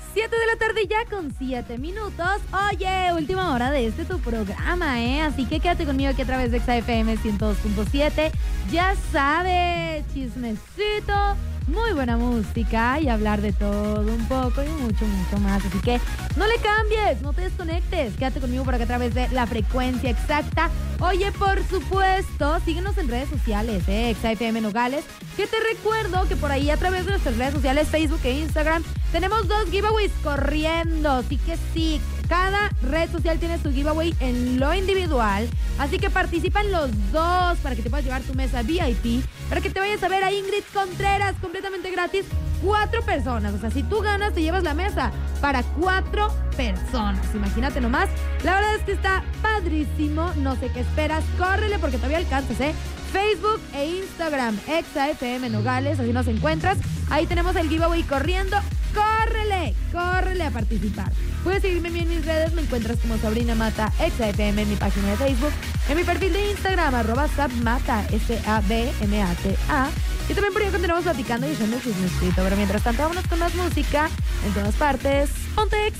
7 de la tarde ya con 7 minutos. Oye, última hora de tu programa, ¿eh? Así que quédate conmigo aquí a través de XFM 102.7. Ya sabes, chismecito, muy buena música y hablar de todo un poco y mucho, mucho más. Así que no le cambies, no te desconectes. Quédate conmigo por acá a través de la frecuencia exacta. Oye, por supuesto, síguenos en redes sociales, XFM Nogales. Que te recuerdo que por ahí a través de nuestras redes sociales, Facebook e Instagram, tenemos 2 giveaways corriendo. Así que sí, cada red social tiene su giveaway en lo individual. Así que participan los dos para que te puedas llevar tu mesa VIP, para que te vayas a ver a Ingrid Contreras completamente gratis. 4 personas. O sea, si tú ganas, te llevas la mesa para 4 personas. Imagínate nomás. La verdad es que está padrísimo. No sé qué esperas. Córrele porque todavía alcanzas, Facebook e Instagram, XFM Nogales, así nos encuentras. Ahí tenemos el giveaway corriendo. ¡Córrele! ¡Córrele a participar! Puedes seguirme en mis redes, me encuentras como Sabrina Mata, XFM en mi página de Facebook, en mi perfil de Instagram, @sabmata, SABMATA. Y también por ahí continuamos platicando y echando chismecito. Pero mientras tanto, vámonos con más música en todas partes. Ponte Exa.